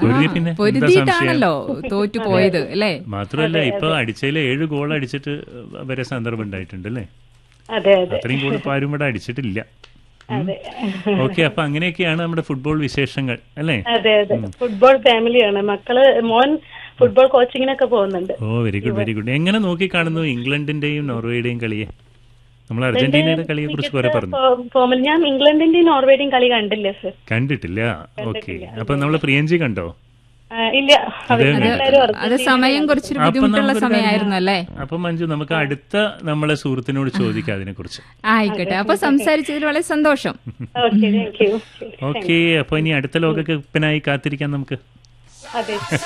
പിന്നെ പൊരുതിയിട്ടാണല്ലോ തോറ്റു പോയത് അല്ലേ? മാത്രമല്ല ഇപ്പൊ അടിച്ചതിൽ 7 ഗോൾ അടിച്ചിട്ട് വരെ സന്ദർഭം ഉണ്ടായിട്ടുണ്ട് അല്ലേ? അതെ അതെ അത്രയും ഗോൾ ഇപ്പൊ ആരും ഇവിടെ അടിച്ചിട്ടില്ല. അതെ ഓക്കെ, അപ്പൊ അങ്ങനെയൊക്കെയാണ് നമ്മുടെ ഫുട്ബോൾ വിശേഷങ്ങൾ അല്ലേ? അതെ അതെ ഫുട്ബോൾ ഫാമിലിയാണ്. മക്കള് മോൻ ഫുട്ബോൾ കോച്ചിങ്ങിനൊക്കെ പോകുന്നുണ്ട്. ഓ വെരി ഗുഡ് വെരി ഗുഡ്. എങ്ങനെ നോക്കി കാണുന്നു ഇംഗ്ലണ്ടിന്റെയും നോർവേയുടെയും കളിയെ? നമ്മൾ അർജന്റീനയുടെ കളിയെ കുറിച്ച് കുറെ പറഞ്ഞു. ഞാൻ ഇംഗ്ലണ്ടിന്റെയും നോർവേയുടെയും കളി കണ്ടില്ല സർ. കണ്ടിട്ടില്ല? ഓക്കെ, അപ്പൊ നമ്മള് പ്രിയഞ്ചി കണ്ടോ? ഇല്ല. അത് സമയം കുറച്ചൊരു ബുദ്ധിമുട്ടുള്ള സമയമായിരുന്നു അല്ലേ? അപ്പൊ മഞ്ജു, നമുക്ക് അടുത്ത നമ്മളെ സുഹൃത്തിനോട് ചോദിക്കാം അതിനെ കുറിച്ച്. ആയിക്കോട്ടെ, അപ്പൊ സംസാരിച്ചതിൽ വളരെ സന്തോഷം. ഓക്കെ, അപ്പൊ ഇനി അടുത്ത ലോകകപ്പിനായി കാത്തിരിക്കാം നമുക്ക്. അതെ.